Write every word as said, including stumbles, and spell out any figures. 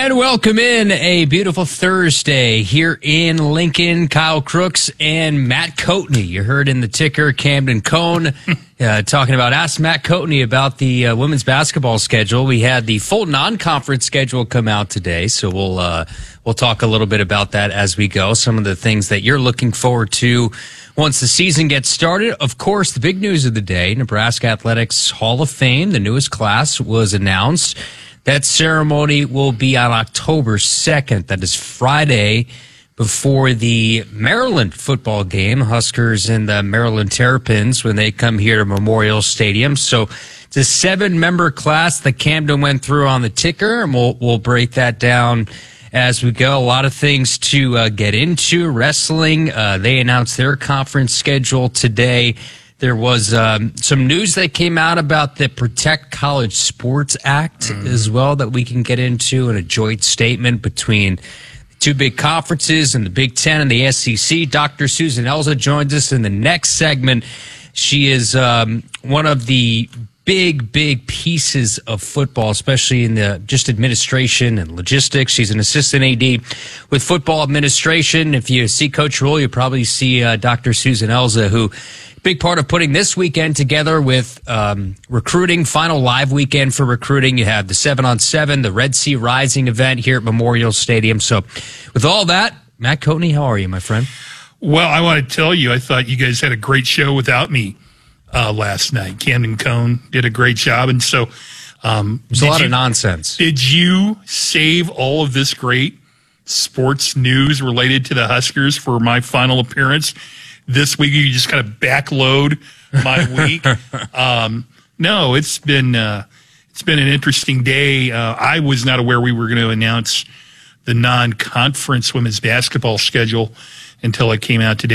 And welcome in a beautiful Thursday here in Lincoln. Kyle Crooks and Matt Coatney. You heard in the ticker, Camden Cone uh, talking about, ask Matt Coatney about the uh, women's basketball schedule. We had the full non-conference schedule come out today, so we'll uh, we'll talk a little bit about that as we go. Some of the things that you're looking forward to once the season gets started. Of course, the big news of the day, Nebraska Athletics Hall of Fame, the newest class was announced. That ceremony will be on October second. That is Friday before the Maryland football game, Huskers and the Maryland Terrapins, when they come here to Memorial Stadium. So it's a seven-member class that Camden went through on the ticker, and we'll, we'll break that down as we go. A lot of things to uh, get into. Wrestling, uh, they announced their conference schedule today. There was um, some news that came out about the Protect College Sports Act mm. as well that we can get into, in a joint statement between the two big conferences and the Big Ten and the S E C. Doctor Susan Elza joins us in the next segment. She is um, one of the big, big pieces of football, especially in the just administration and logistics. She's an assistant A D with football administration. If you see Coach Rule, you probably see uh, Doctor Susan Elza, who big part of putting this weekend together with um, recruiting, final live weekend for recruiting. You have the seven on seven, the Red Sea Rising event here at Memorial Stadium. So with all that, Matt Coatney, how are you, my friend? Well, I want to tell you, I thought you guys had a great show without me uh, last night. Camden Cone did a great job. And so um, there's a lot you, of nonsense. Did you save all of this great sports news related to the Huskers for my final appearance this week? You just kind of backload my week. um, no, it's been uh, it's been an interesting day. Uh, I was not aware we were going to announce the non-conference women's basketball schedule until it came out today.